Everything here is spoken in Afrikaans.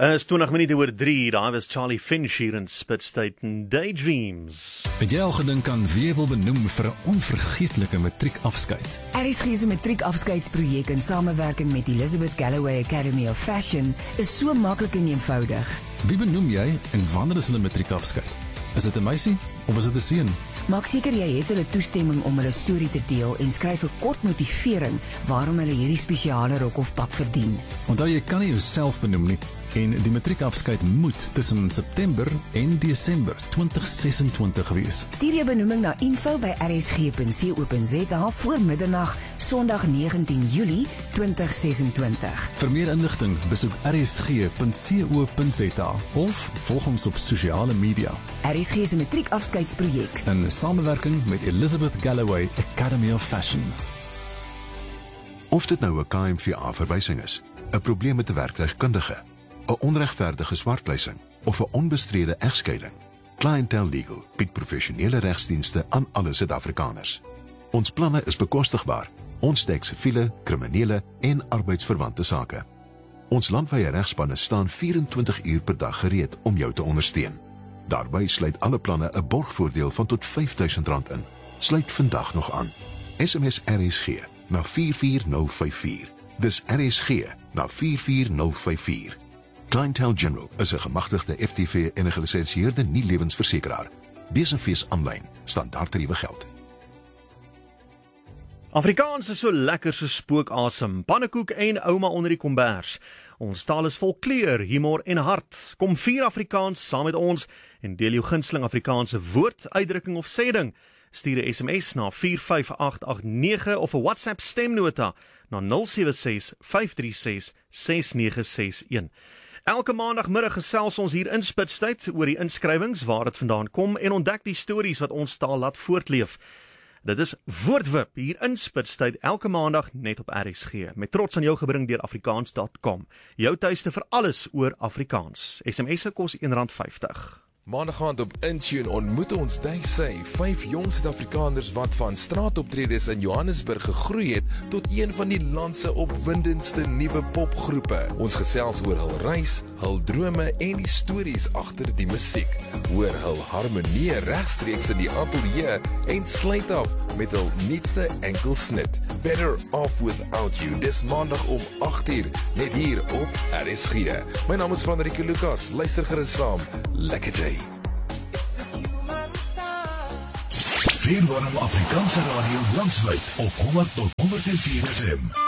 Is 20 minute oor 3, daar was Charlie Finch hier in Spitstyd en Daydreams. Het jy al gedink aan wie jy wil benoem vir 'n onvergeetlike matriekafskeid? RSG se matriekafskeidsprojek in samewerking met Elizabeth Galloway Academy of Fashion is so maklik en eenvoudig. Wie benoem jy en wanneer is hulle matriekafskeid? Is dit 'n meisie of is dit 'n seun? Maak seker jy het hulle toestemming om hulle storie te deel en skryf 'n kort motivering waarom hulle hierdie spesiale rok of pak verdien. Onthou jy kan nie jouself benoem nie en die matriekafskeid moet tussen September en Desember 2026 wees. Stuur jou benoeming na info@rsg.co.za voor middernag, Sondag 19 Julie 2026. Vir meer inligting besoek rsg.co.za of volg ons op sosiale media. RSG se matriekafskeidsprojek In samewerking met Elizabeth Galloway Academy of Fashion. Of dit nou 'n KMVA-verwysing is, 'n probleem met 'n werktuigkundige, 'n onregverdige swartpleising of 'n onbestrede egskeiding, Clientele Legal bied professionele regsdienste aan alle Suid-Afrikaners. Ons planne is bekostigbaar. Ons dek siviele, kriminele en arbeidsverwante sake. Ons landwyse regspanne staan 24 uur per dag gereed om jou te ondersteun. Daarby sluit alle planne 'n borgvoordeel van tot R5.000 in. Sluit vandag nog aan. SMS RSG na 44054. Dis RSG na 44054. Clientele General is 'n gemagtigde FTV en 'n gelisensieerde nie-lewensversekeraar. Besenfees aanlyn, standaardtariewe geld. Afrikaans is so lekker so spookasem, pannekoek en ouma onder die kombers. Ons taal is vol kleur, humor en hart. Kom vier Afrikaans saam met ons en deel jou gunsteling Afrikaanse woord, uitdrukking of sêding. Stuur 'n SMS na 45889 of 'n WhatsApp stemnota na 076-536-6961. Elke maandagmiddag gesels ons hier in Spitstyd oor die inskrywings, waar dit vandaan kom en ontdek die stories wat ons taal laat voortleef. Dit is Woordwip hier in Spitstyd elke maandag net op RSG. Met trots aan jou gebring deur afrikaans.com. Jou tuiste vir alles oor Afrikaans. SMS'e kos R1.50. Maandag op Intune ontmoet ons Daisy, 5 jong Suid-Afrikaners wat van straatoptredes in Johannesburg gegroei het tot een van die land se opwindendste nuwe popgroepe. Ons gesels oor hul reis, hul drome en die stories agter die musiek. Hoor hul harmonie regstreeks in die ateljee en sluit af met hul nuutste enkelsnit. Better Off Without You. Dis maandag om 8:00 net hier op RSG. My naam is Frederike Lucas. Luister gerus saam. Lekker jy. Vier warm Afrikaanse radio landwyd op 100 tot 104 FM.